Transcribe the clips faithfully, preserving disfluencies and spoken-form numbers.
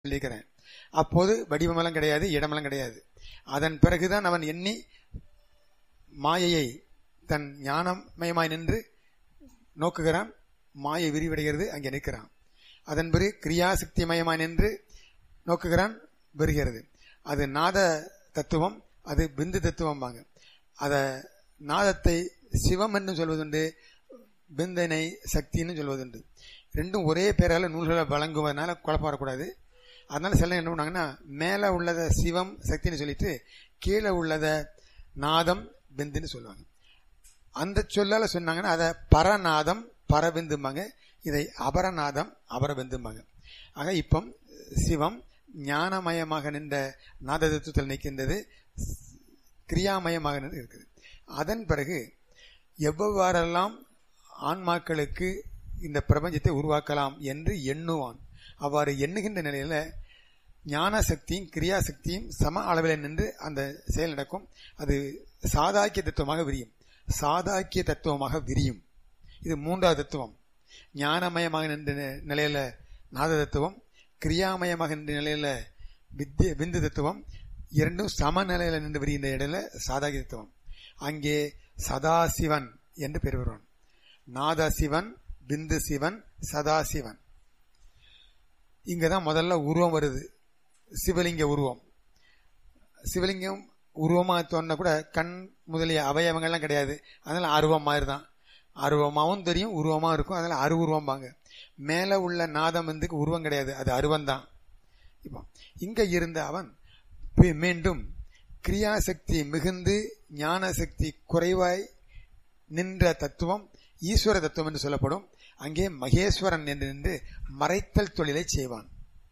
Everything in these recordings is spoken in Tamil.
சொல்லிக்கிறேன். அப்போது வடிவமெல்லாம் கிடையாது, இடமெல்லாம் கிடையாது. அதன் பிறகுதான் அவன் எண்ணி மாயையை தன் ஞானமயமாய் நின்று நோக்குகிறான். மாயை விரிவடைகிறது, அங்கே நிற்கிறான். அதன் பிறகு கிரியாசக்தி மயமாய் நின்று நோக்குகிறான், வருகிறது. அது நாத தத்துவம், அது பிந்து தத்துவம். வாங்க, அத நாதத்தை சிவம் என்று சொல்வதுண்டு, பிந்தனை சக்தின்னு சொல்வதுண்டு. ரெண்டும் ஒரே பேரால நூல்களை வழங்குவதனால குழப்பம் வரக்கூடாது. அதனால சில என்ன பண்ணாங்கன்னா, மேல உள்ளத சிவம் சக்தின்னு சொல்லிட்டு கீழே உள்ளத நாதம் பிந்துன்னு சொல்லுவாங்க. அந்த சொல்லால சொன்னாங்கன்னா அதை பரநாதம் பரபிந்தும்பாங்க, இதை அபரநாதம் அபரபிந்தும்பாங்க. ஆக இப்போ சிவம் ஞானமயமாக நின்ற நாத தத்துவத்தில் நிற்கின்றது, கிரியாமயமாக நின்று இருக்குது. அதன் பிறகு எவ்வாறெல்லாம் ஆன்மாக்களுக்கு இந்த பிரபஞ்சத்தை உருவாக்கலாம் என்று எண்ணுவான். அவ்வாறு எண்ணுகின்ற நிலையில ஞான சக்தியும் கிரியாசக்தியும் சம அளவில் நின்று அந்த செயல் நடக்கும். அது சாதாக்கிய தத்துவமாக விரியும், சாதாக்கிய தத்துவமாக விரியும். இது மூன்றாவது தத்துவம். ஞானமயமாக நின்ற நிலையில நாத தத்துவம், கிரியாமயமாக நின்ற நிலையில வித்திய பிந்து தத்துவம், இரண்டும் சமநிலையில நின்று விரிகின்ற இடையில சாதாக்கிய தத்துவம். அங்கே சதாசிவன் என்று பெயர் வருவான். நாத சிவன், பிந்து சிவன், சதாசிவன். இங்கதான் முதல்ல உருவம் வருது, சிவலிங்க உருவம். சிவலிங்கம் உருவமா தோணுனா கூட கண் முதலிய அவயவங்கள்லாம் கிடையாது, அதனால அருவம் மாதிரி தான். அருவமாவும் தெரியும், உருவமா இருக்கும், அதனால அருவுருவம்பாங்க. மேல உள்ள நாதம் வந்து உருவம் கிடையாது, அது அருவம் தான். இப்போ இங்க இருந்த அவன் மீண்டும் கிரியாசக்தி மிகுந்து ஞான சக்தி குறைவாய் நின்ற தத்துவம் ஈஸ்வர தத்துவம் என்று சொல்லப்படும். அங்கே மகேஸ்வரன் என்று நின்று மறைத்தல் தொழிலை செய்வான்.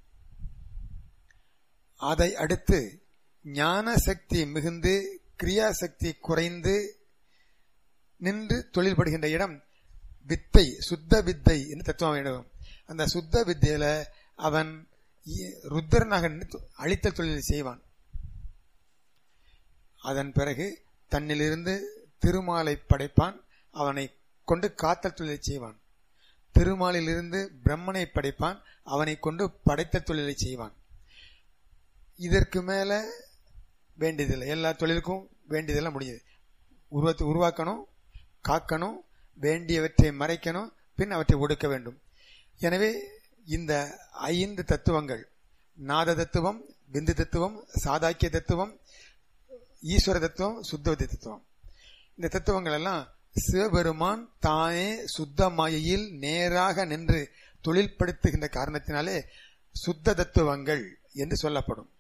அதை அடுத்து ஞான சக்தி மிகுந்து கிரியாசக்தி குறைந்து நின்று தொழில்படுகின்ற இடம் வித்தை, சுத்த வித்தை என்று தத்துவம் இடம். அந்த சுத்த வித்தையில அவன் ருத்ரனாக நின்று அழித்தல் தொழிலை செய்வான். அதன் பிறகு தன்னிலிருந்து திருமாலை படைப்பான், அவனை கொண்டு காத்தல் தொழிலை செய்வான். திருமாலிலிருந்து பிரம்மனை படைப்பான், அவனை கொண்டு படைத்தல் தொழிலை செய்வான். இதற்கு மேல வேண்டியதில்லை, எல்லா தொழிலுக்கும் வேண்டியதெல்லாம் முடியுது. உருவத்தை உருவாக்கணும், காக்கணும், வேண்டியவற்றை மறைக்கணும், பின் அவற்றை ஒடுக்க வேண்டும். எனவே இந்த ஐந்து தத்துவங்கள், நாத தத்துவம், பிந்து தத்துவம், சாதாக்கிய தத்துவம், ஈஸ்வர தத்துவம், சுத்த தத்துவம், இந்த தத்துவங்கள் எல்லாம் சிவபெருமான் தானே சுத்த மாயையில் நேராக நின்று தொழில்படுத்துகின்ற காரணத்தினாலே சுத்த தத்துவங்கள் என்று சொல்லப்படும்.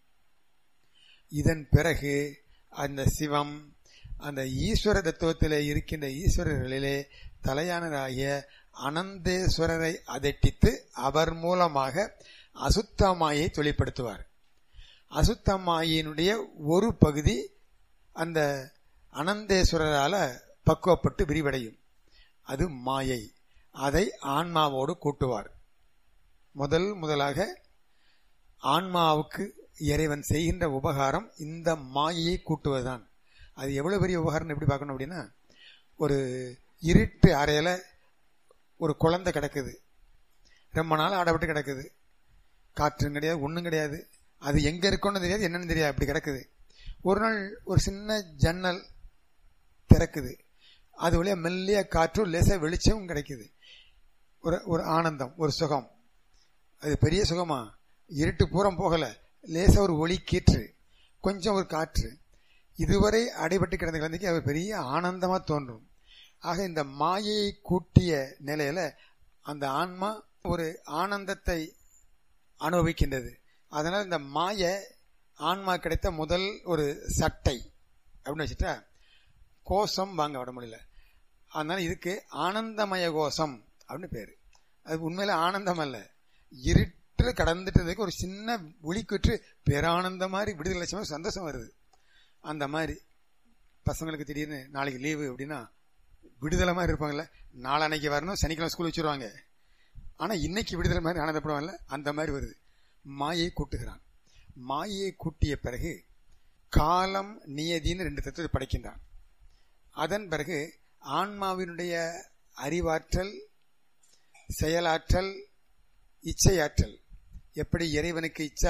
இதன் பிறகு அந்த சிவம் அந்த ஈஸ்வர தத்துவத்தில் இருக்கின்ற ஈஸ்வரர்களிலே தலையானராகிய அனந்தேஸ்வரரை அதட்டித்து அவர் மூலமாக அசுத்தமாயை தொழில்படுத்துவார். அசுத்தமாயினுடைய ஒரு பகுதி அந்த அனந்தேஸ்வரரால பக்குவப்பட்டு விரிவடையும், அது மாயை. அதை ஆன்மாவோடு கூட்டுவார். முதல் முதலாக ஆன்மாவுக்கு இறைவன் செய்கின்ற உபகாரம் இந்த மாயையை கூட்டுவதுதான். அது எவ்வளவு பெரிய உபகாரம் எப்படி பார்க்கணும் அப்படின்னா, ஒரு இருட்டு அறையில ஒரு குழந்தை கிடக்குது, ரொம்ப நாள் ஆடப்பட்டு கிடக்குது, காற்றும் கிடையாது, ஒன்றும் கிடையாது, அது எங்க இருக்குன்னு தெரியாது, என்னன்னு தெரியாது, அப்படி கிடக்குது. ஒரு நாள் ஒரு சின்ன ஜன்னல் திறக்குது, அது வழியா மெல்லிய காற்றும் லேசா வெளிச்சமும் கிடைக்குது. ஒரு ஒரு ஆனந்தம், ஒரு சுகம். அது பெரிய சுகமா, இருட்டு பூரம் போகல, லேசா ஒரு ஒளி கீற்று, கொஞ்சம் ஒரு காற்று. இதுவரை அடைபட்டு கிடந்த குழந்தைக்கு அது பெரிய ஆனந்தமா தோன்றும். ஆக இந்த மாயையை கூட்டிய நிலையில அந்த ஆன்மா ஒரு ஆனந்தத்தை அனுபவிக்கின்றது. அதனால இந்த மாய ஆன்மா கிடைத்த முதல் ஒரு சட்டை அப்படின்னு வச்சுட்டா கோஷம் வாங்க விட முடியல. அதனால இதுக்கு ஆனந்தமய கோஷம் அப்படின்னு பேரு. அது உண்மையில ஆனந்தம் அல்ல, இருட்டு கடந்துட்டு ஒரு சின்ன ஒளிக்குற்று பேரானந்த மாதிரி விடுதலை லட்சமா சந்தோஷம் வருது. அந்த மாதிரி பசங்களுக்கு திடீர்னு நாளைக்கு லீவு அப்படின்னா விடுதலை மாதிரி இருப்பாங்கல்ல, நாளன்னைக்கு வரணும், சனிக்கிழமை ஸ்கூல் வச்சுருவாங்க, ஆனா இன்னைக்கு விடுதலை மாதிரி ஆனந்தப்படுவாங்கல்ல, அந்த மாதிரி வருது. மாயை கூட்டுகிறான். மாயை கூட்டிய பிறகு காலம் நியதின்னு ரெண்டு தத்துவத்தை படைக்கின்றான். அதன் பிறகு ஆன்மாவினுடைய அறிவாற்றல், செயலாற்றல், இச்சையாற்றல் எப்படி இறைவனுக்கு இச்சா